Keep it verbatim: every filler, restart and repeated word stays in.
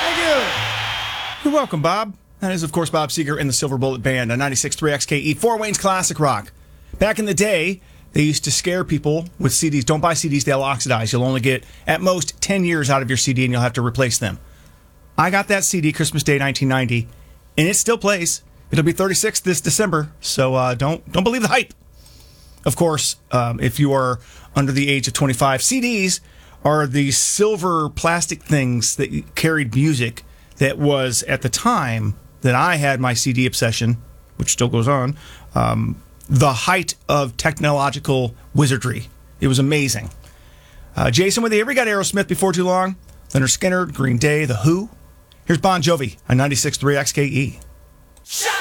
Thank you. You're welcome, Bob. That is, of course, Bob Seger and the Silver Bullet Band on ninety-six point three X K E, Fort Wayne's classic rock. Back in the day, they used to scare people with C Ds. Don't buy C Ds, they'll oxidize. You'll only get, at most, ten years out of your C D, and you'll have to replace them. I got that C D Christmas Day nineteen ninety, and it still plays. It'll be thirty-six this December, so uh, don't don't believe the hype. Of course, um, if you are under the age of twenty-five, C Ds are the silver plastic things that carried music that was, at the time that I had my C D obsession, which still goes on, um, the height of technological wizardry. It was amazing. Uh, Jason with you. We got Aerosmith before too long. Leonard Skinner, Green Day, The Who. Here's Bon Jovi on ninety-six point three X K E.